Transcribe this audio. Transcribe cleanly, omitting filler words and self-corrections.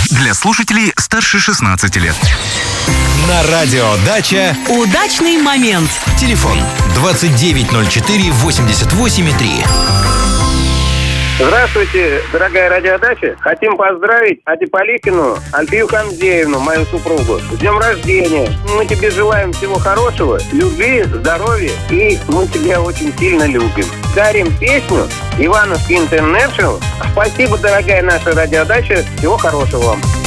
Для слушателей старше 16 лет. На радио «Дача» удачный момент. Телефон 2904-88,3. Здравствуйте, дорогая радиодача. Хотим поздравить Атиполикину Альфию Хамзеевну, мою супругу, с днем рождения. Мы тебе желаем всего хорошего, любви, здоровья, и мы тебя очень сильно любим. Дарим песню Ивановский Интернешнл. Спасибо, дорогая наша радиодача. Всего хорошего вам.